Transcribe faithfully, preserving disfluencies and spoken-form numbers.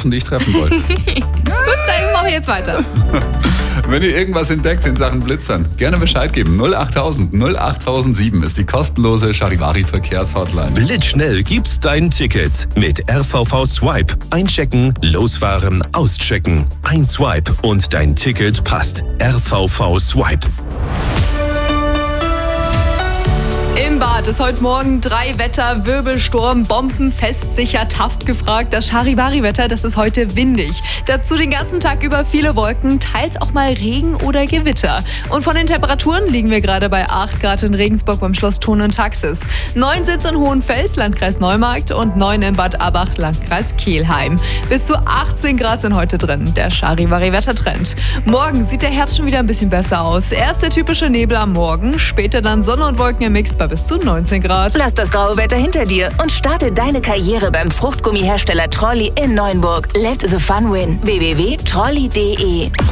getroffen, die ich treffen wollte. Gut, dann machen wir jetzt weiter. Wenn ihr irgendwas entdeckt in Sachen Blitzern, gerne Bescheid geben. null acht tausend null acht sieben ist die kostenlose Charivari-Verkehrshotline. Blitzschnell gibt's dein Ticket mit R V V Swipe. Einchecken, losfahren, auschecken. Ein Swipe und dein Ticket passt. R V V Swipe. Im Bad ist heute Morgen drei Wetter, Wirbelsturm, Bomben, festsicher, taft gefragt. Das Charivari-Wetter, das ist heute windig. Dazu den ganzen Tag über viele Wolken, teils auch mal Regen oder Gewitter. Und von den Temperaturen liegen wir gerade bei acht Grad in Regensburg beim Schloss Thun und Taxis. neun Sitz in Hohenfels, Landkreis Neumarkt und neun in Bad Abach, Landkreis Kelheim. Bis zu achtzehn Grad sind heute drin, der Charivari-Wettertrend. Morgen sieht der Herbst schon wieder ein bisschen besser aus. Erst der typische Nebel am Morgen, später dann Sonne und Wolken im Mix bei bis zu neunzehn Grad. Lass das graue Wetter hinter dir und starte deine Karriere beim Fruchtgummihersteller Trolli in Neuenburg. Let the fun win. w w w punkt trolli punkt d e